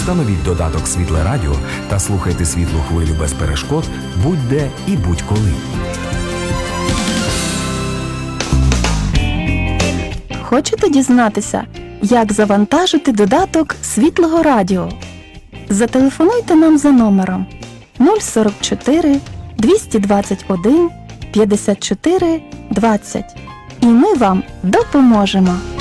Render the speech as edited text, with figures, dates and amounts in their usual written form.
Встановіть додаток «Світле радіо» та слухайте світлу хвилю без перешкод будь-де і будь-коли. Хочете дізнатися, як завантажити додаток «Світлого радіо»? Зателефонуйте нам за номером 044 221 54 20 і ми вам допоможемо.